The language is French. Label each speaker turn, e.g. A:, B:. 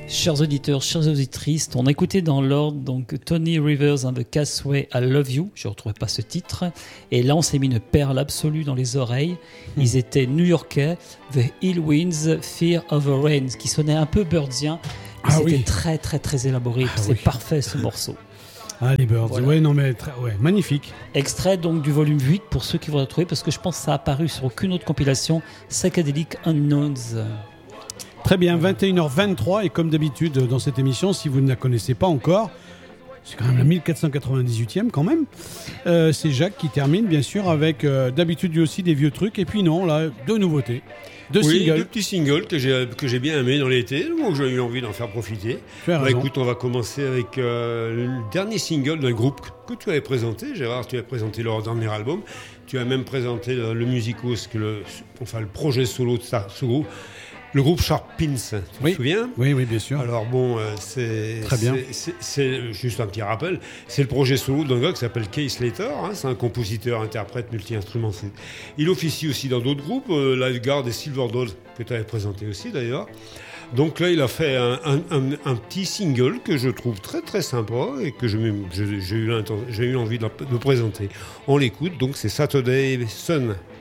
A: Chers auditeurs, chères auditrices, on a écouté dans l'ordre donc Tony Rivers and the Cassaway, I Love You. Je ne retrouvais pas ce titre. Et là, on s'est mis une perle absolue dans les oreilles. Ils étaient new-yorkais, The Hill Winds, Fear of the Rain, qui sonnait un peu birdien. C'était très, très, très élaboré. C'est parfait ce morceau.
B: Ah, les Birds, magnifique.
A: Extrait donc du volume 8 pour ceux qui vont le trouver, parce que je pense que ça a apparu sur aucune autre compilation. Psychedelic Unknowns.
B: Très bien, 21h23, et comme d'habitude dans cette émission, si vous ne la connaissez pas encore, c'est quand même la 1498e quand même, c'est Jacques qui termine bien sûr avec d'habitude lui aussi des vieux trucs, et puis non, là, deux nouveautés. Deux
C: petits singles que j'ai bien aimés dans l'été, donc j'ai eu envie d'en faire profiter. Écoute, on va commencer avec le dernier single d'un groupe que tu avais présenté, Gérard, tu as présenté leur dernier album, tu as même présenté le musicos, le projet solo de ce groupe. Le groupe Sharp Pins, tu te souviens ?
B: Oui, bien sûr.
C: Alors bon, c'est juste un petit rappel. C'est le projet solo d'un gars qui s'appelle Kay Slater. C'est un compositeur, interprète, multi-instrumentiste. Il officie aussi dans d'autres groupes, Lifeguard et Silver Dolls, que tu avais présenté aussi d'ailleurs. Donc là, il a fait un petit single que je trouve très très sympa et que j'ai eu envie de présenter. On l'écoute, donc c'est Saturday Sun.